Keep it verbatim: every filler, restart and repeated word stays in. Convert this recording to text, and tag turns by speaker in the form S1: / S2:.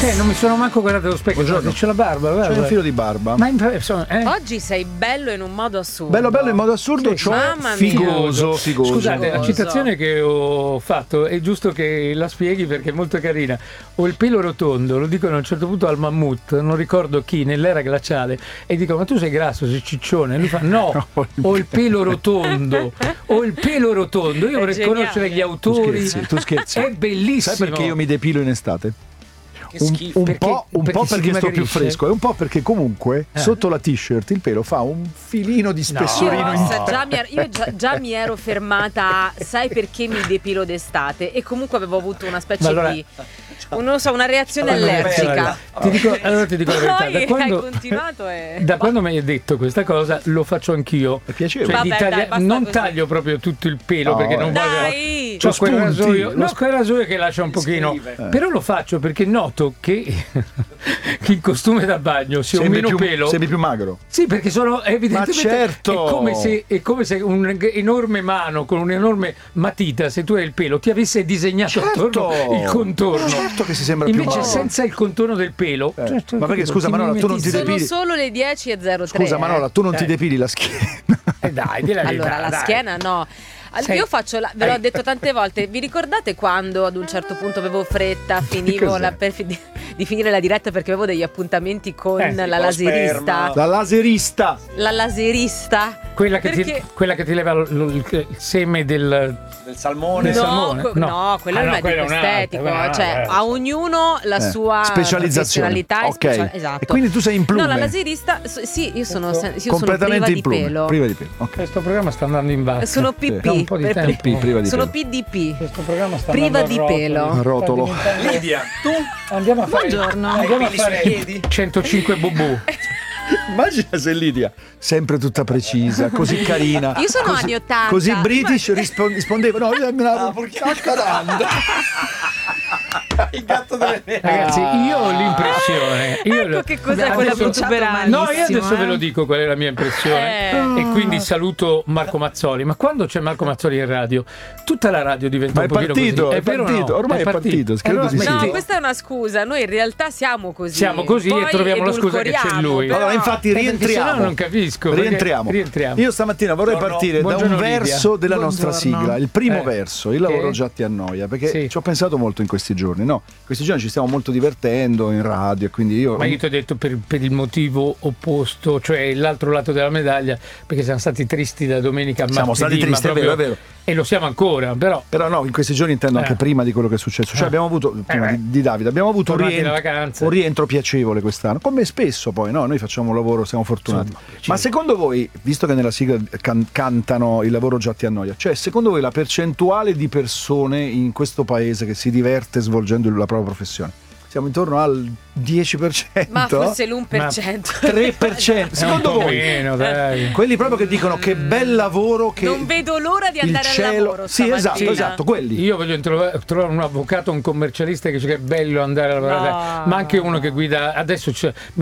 S1: Cioè, non mi sono manco guardato allo specchio. Buongiorno. C'è la barba, guarda.
S2: C'è un filo di barba.
S1: Ma in, insomma, eh?
S3: Oggi sei bello in un modo assurdo.
S2: Bello bello in modo assurdo,
S1: Sì,
S2: cioè
S3: mamma mia.
S2: figoso, figoso.
S1: Scusate, la
S3: Figoso.
S1: citazione che ho fatto è giusto che la spieghi perché è molto carina. Ho il pelo rotondo, lo dicono a un certo punto al mammut, non ricordo chi, nell'era glaciale, e dico: ma tu sei grasso, sei ciccione? E lui fa: no, ho il pelo rotondo, ho il pelo rotondo. Io
S3: È
S1: vorrei
S3: geniale.
S1: conoscere gli
S2: Tu
S1: autori.
S2: scherzi, tu scherzi.
S1: È bellissimo.
S2: Sai perché io mi depilo in estate?
S1: Che
S2: Un,
S1: schifo.
S2: un
S1: Perché-
S2: po', un
S1: perché
S2: po'
S1: si
S2: perché sto più
S1: dimagrisce?
S2: fresco e un po' perché comunque
S1: Eh.
S2: sotto la t-shirt il pelo fa un filino di
S3: Io,
S2: spessorino in
S3: Rossa, già, mi, er- io già, già mi ero fermata a sai perché mi depilo d'estate e comunque avevo avuto una specie
S1: Ma allora-
S3: di non lo so, una reazione
S1: Allora,
S3: allergica.
S1: Ti dico, allora ti dico la verità,
S3: Poi
S1: da quando,
S3: hai continuato e
S1: da quando mi hai detto questa cosa lo faccio anch'io.
S2: È piacevole.
S1: Cioè, di
S3: Vabbè,
S1: taglia-
S3: dai, basta
S1: non
S3: così.
S1: taglio proprio tutto il pelo
S2: No,
S1: perché non
S2: eh.
S1: voglio.
S3: Dai!
S1: C'ho
S2: Lo
S1: quel
S2: spunti,
S1: rasoio,
S2: lo
S1: no,
S2: sp-
S1: quel rasoio che lascia un pochino, però lo faccio perché noto che, che in costume da bagno se ho
S2: Sembri
S1: meno
S2: più,
S1: pelo.
S2: sembri più magro.
S1: Sì, perché sono evidentemente
S2: Ma certo!
S1: è come se è come se un'enorme mano con un'enorme matita, se tu hai il pelo, ti avesse disegnato
S2: Certo!
S1: attorno il contorno.
S2: Certo che si sembra più
S1: Invece
S2: magro.
S1: senza il contorno del pelo.
S2: Eh,
S1: certo,
S2: ma perché,
S1: capito,
S2: scusa,
S1: ti
S2: Manola, tu non ti
S1: mimetizzi.
S3: Sono
S2: depili-
S3: solo le dieci e zero tre.
S2: Scusa Manola, tu non ti
S1: Eh.
S2: depili la schiena.
S1: Eh dai, di la verità,
S3: Allora, la
S1: dai.
S3: schiena no. Al-
S1: Sei-
S3: Io faccio, la, ve l'ho
S1: Hai-
S3: detto tante volte, vi ricordate quando ad un certo punto avevo fretta, finivo
S2: Cos'è?
S3: la, per fi- di, di finire la diretta perché avevo degli appuntamenti con
S1: Eh,
S3: la
S1: tipo
S3: laserista?
S2: La laserista.
S3: La laserista?
S1: Quella che, ti,
S3: Perché-
S1: quella che ti leva l- l- il seme del,
S4: Del salmone.
S1: del
S3: No,
S1: salmone?
S3: que- no, quello
S1: Ah,
S3: è il
S1: no,
S3: medico
S1: quello è un'altra,
S3: estetico,
S1: quella è un'altra,
S3: cioè
S1: eh.
S3: a ognuno la
S2: Eh,
S3: sua
S2: specializzazione.
S3: professionalità e
S2: Ok.
S3: special- esatto.
S2: E quindi tu sei in plume.
S3: No, la laserista, so- sì, io sono, sen- io sono
S2: Completamente
S3: priva
S2: in plume.
S3: di pelo.
S2: Priva di pelo. Ok.
S1: Questo programma sta andando in basso.
S3: Sono P P.
S1: Da un po' di
S3: per-
S1: tempo.
S2: P P, priva di
S3: sono
S2: pelo.
S3: P D P.
S1: Questo programma sta
S3: Priva
S1: andando
S3: di
S1: a rotoli.
S3: pelo.
S2: A rotolo.
S1: Sta diventando-
S4: Lidia, tu
S1: Andiamo a fare,
S5: Buongiorno.
S1: andiamo a
S4: Peli sui
S1: fare
S4: piedi?
S1: centocinque bubù.
S2: Immagina se Lidia, sempre tutta precisa, così carina.
S3: Io sono
S2: così,
S3: anni ottanta.
S2: Così British rispon- rispondeva: no, io me la
S4: il gatto delle neve.
S1: Ragazzi, io ho l'impressione. Io
S3: Ecco
S1: lo-
S3: che cos'è
S5: Abbiamo
S3: quella
S5: cominciato
S3: protuberante.
S1: No, io
S5: malissimo,
S1: adesso ve
S5: eh.
S1: lo dico qual è la mia impressione.
S3: Eh.
S1: E quindi saluto Marco Mazzoli. Ma quando c'è Marco Mazzoli in radio, tutta la radio diventa
S2: Ma
S1: un
S2: è
S1: pochino
S2: partito,
S1: così.
S2: è
S1: vero o
S2: partito,
S1: no?
S2: ormai è partito, credo
S1: Allora
S2: di sì.
S1: smetti-
S3: No, questa è una scusa. Noi in realtà siamo così.
S1: Siamo così
S3: Poi
S1: e troviamo la scusa che c'è
S3: edulcoriamo,
S1: lui.
S3: però-
S2: Allora, infatti,
S1: Eh, perché
S2: rientriamo.
S1: sennò non capisco. perché-
S2: Rientriamo.
S1: rientriamo.
S2: Io stamattina vorrei
S4: Buongiorno.
S2: partire da un
S1: Buongiorno, Lidia.
S2: verso della nostra
S5: Buongiorno.
S2: sigla. Il primo
S1: Eh.
S2: verso, il lavoro
S1: Che?
S2: già ti annoia. Perché
S1: Sì.
S2: ci ho pensato molto in questi giorni. No, in questi giorni ci stiamo molto divertendo in radio. E quindi io.
S1: Ma io ti ho detto per, per il motivo opposto, cioè l'altro lato della medaglia, perché siamo stati tristi da domenica a martedì.
S2: Siamo stati
S1: ma
S2: tristi, è
S1: proprio-
S2: vero, è vero.
S1: E lo siamo ancora, però.
S2: Però no, in questi giorni intendo
S1: Eh.
S2: anche prima di quello che è successo. Cioè
S1: Eh.
S2: abbiamo avuto, prima
S1: beh.
S2: di, di Davide, abbiamo avuto un
S1: Tornati
S2: rientro,
S1: da vacanze.
S2: un rientro piacevole quest'anno. Come spesso poi, no? Noi facciamo un lavoro, siamo fortunati. Ma secondo voi, visto che nella sigla can- cantano il lavoro già ti annoia, cioè secondo voi la percentuale di persone in questo paese che si diverte svolgendo la propria professione? Siamo intorno al dieci per cento?
S3: Ma forse l'uno per cento.
S2: tre per cento?
S1: È un
S2: Secondo
S1: po'
S2: voi?
S1: meno, dai.
S2: Quelli proprio che dicono che bel lavoro che
S3: Non vedo l'ora di
S2: il
S3: andare al
S2: cielo.
S3: lavoro
S2: Sì, esatto,
S3: stamattina.
S2: esatto, quelli.
S1: Io voglio trovare, trovare un avvocato, un commercialista che dice che è bello andare a lavorare,
S3: No.
S1: ma anche uno che guida. Adesso c'è-